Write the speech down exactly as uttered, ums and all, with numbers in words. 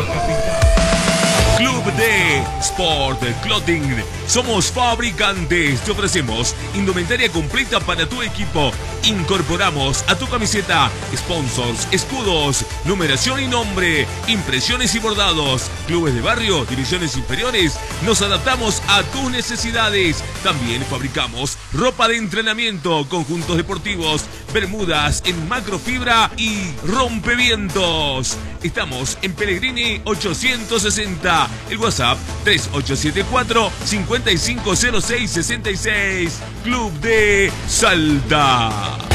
capital. Club de Sport Clothing. Somos fabricantes. Te ofrecemos indumentaria completa para tu equipo. Incorporamos a tu camiseta sponsors, escudos, numeración y nombre, impresiones y bordados. Clubes de barrio, divisiones inferiores. Nos adaptamos a tus necesidades. También fabricamos ropa de entrenamiento, conjuntos deportivos, bermudas en macrofibra y rompevientos. Estamos en Pellegrini ochocientos sesenta. El WhatsApp tres ocho siete cuatro, cinco cinco cero seis, seis seis. Club de Salta.